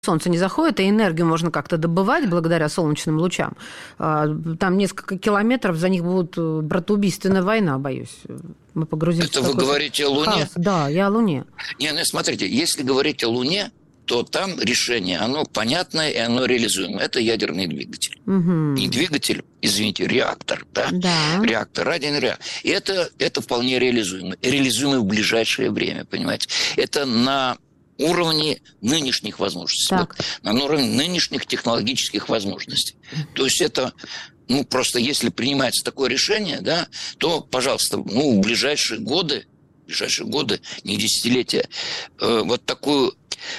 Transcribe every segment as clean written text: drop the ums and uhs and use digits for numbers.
солнце не заходит, и энергию можно как-то добывать благодаря солнечным лучам. Там несколько километров, за них будет братоубийственная война, боюсь. Мы погрузимся Это вы говорите о Луне? Хаос. Да, я о Луне. Смотрите, если говорить о Луне, то там решение, оно понятное и оно реализуемое. Это ядерный двигатель. Угу. Не двигатель, извините, реактор. Да? Реактор, ядерный реактор. И это вполне реализуемо. Реализуемо в ближайшее время, понимаете. Это на уровне нынешних возможностей. Вот, на уровне нынешних технологических возможностей. То есть это... просто если принимается такое решение, да, то, пожалуйста, в ближайшие годы, не десятилетия, вот такую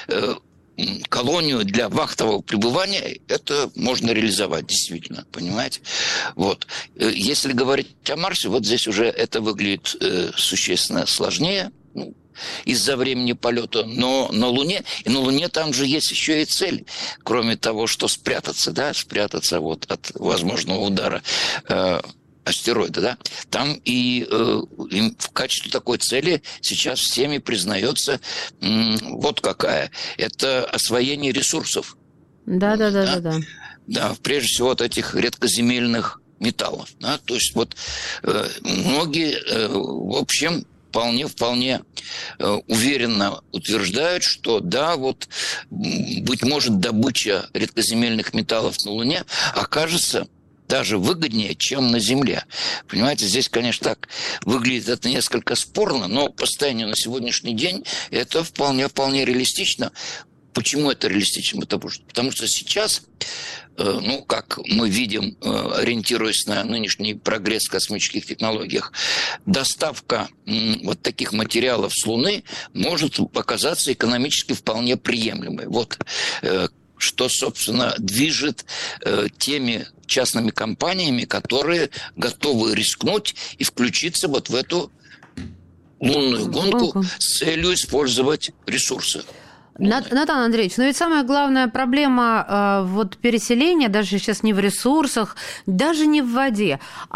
колонию для вахтового пребывания, это можно реализовать действительно, понимаете? Вот. Если говорить о Марсе, вот здесь уже это выглядит существенно сложнее, из-за времени полета, но на Луне там же есть еще и цель, кроме того, что спрятаться вот от возможного удара астероида, да, там и в качестве такой цели сейчас всеми признается вот какая. Это освоение ресурсов. Да. Да, прежде всего вот этих редкоземельных металлов. Да? То есть вот многие, в общем, вполне уверенно утверждают, что да, вот, быть может, добыча редкоземельных металлов на Луне окажется даже выгоднее, чем на Земле. Понимаете, здесь, конечно, так выглядит это несколько спорно, но по состоянию на сегодняшний день это вполне реалистично. Почему это реалистично? Потому что сейчас, как мы видим, ориентируясь на нынешний прогресс в космических технологиях, доставка вот таких материалов с Луны может оказаться экономически вполне приемлемой. Вот что, собственно, движет теми частными компаниями, которые готовы рискнуть и включиться вот в эту лунную гонку с целью использовать ресурсы. Натан Андреевич, но ведь самая главная проблема переселения даже сейчас не в ресурсах, даже не в воде,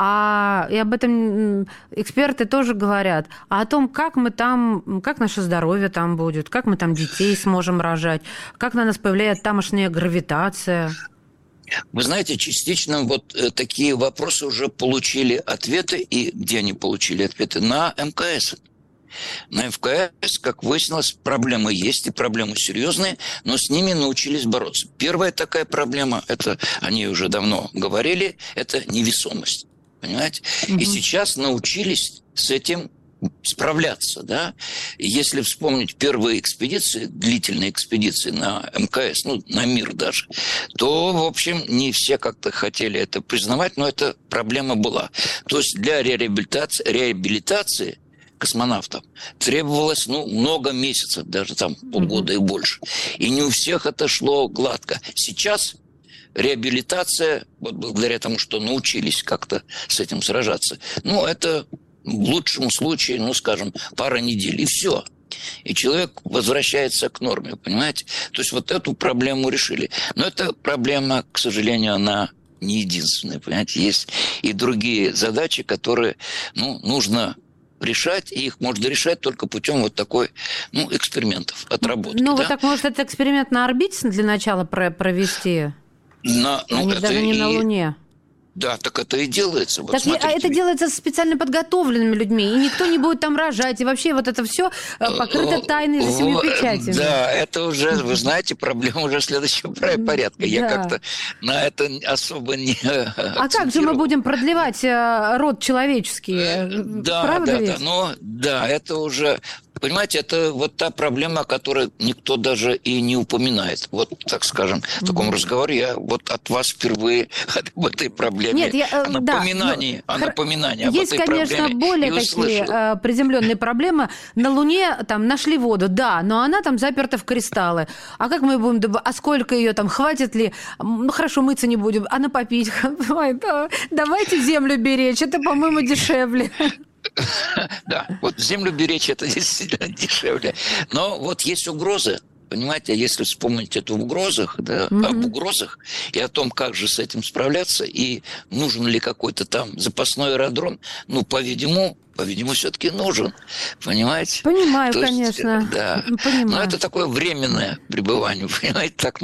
и об этом эксперты тоже говорят, о том, как наше здоровье там будет, как мы там детей сможем рожать, как на нас повлияет тамошняя гравитация. Вы знаете, частично вот такие вопросы уже получили ответы, и где они получили ответы? На МКС. На МКС, как выяснилось, проблемы есть, и проблемы серьезные, но с ними научились бороться. Первая такая проблема, это они уже давно говорили, это невесомость. Понимаете? И сейчас научились с этим справляться. Да? Если вспомнить первые экспедиции, длительные экспедиции на МКС, на Мир даже, то, в общем, не все как-то хотели это признавать, но эта проблема была. То есть для реабилитации космонавтов требовалось много месяцев, даже там полгода и больше. И не у всех это шло гладко. Сейчас реабилитация, вот благодаря тому, что научились как-то с этим сражаться, это в лучшем случае, скажем, пара недель, и все. И человек возвращается к норме, понимаете? То есть вот эту проблему решили. Но эта проблема, к сожалению, она не единственная, понимаете? Есть и другие задачи, которые, нужно решать, и их можно решать только путем вот такой, экспериментов, отработки. Вот так, может, этот эксперимент на орбите для начала провести? Даже не на Луне. Да, так это и делается. Вот это делается с специально подготовленными людьми, и никто не будет там рожать, и вообще вот это все покрыто тайной за 7 печатями. Да, это уже, вы знаете, проблема уже следующего порядка. Я как-то на это особо не акцентировал. А как же мы будем продлевать род человеческий? Да, это уже... Понимаете, это вот та проблема, о которой никто даже и не упоминает. Вот, так скажем, в таком разговоре я вот от вас впервые об этой проблеме, о напоминании об этой проблеме. Есть, конечно, более такие приземленные проблемы. На Луне там нашли воду, да, но она там заперта в кристаллы. А как мы будем добывать? А сколько ее там? Хватит ли? Хорошо, мыться не будем, а на попить? Давайте землю беречь, это, по-моему, дешевле. Да, вот землю беречь это действительно дешевле. Но вот есть угрозы. Понимаете, если вспомнить это об угрозах и о том, как же с этим справляться, и нужен ли какой-то там запасной аэродром, по-видимому, по-видимому, все-таки нужен, понимаете? Понимаю, То есть, конечно. да. Понимаю. Но это такое временное пребывание, понимаете, так